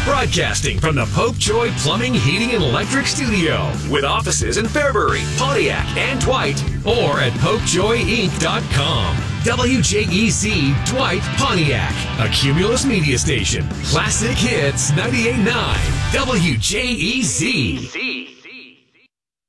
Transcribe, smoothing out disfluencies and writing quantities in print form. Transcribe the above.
Broadcasting from the Popejoy Plumbing, Heating, and Electric Studio with offices in Fairbury, Pontiac, and Dwight, or at PopejoyInc.com. WJEZ Dwight, Pontiac, a Cumulus media station. Classic Hits 98.9 WJEZ.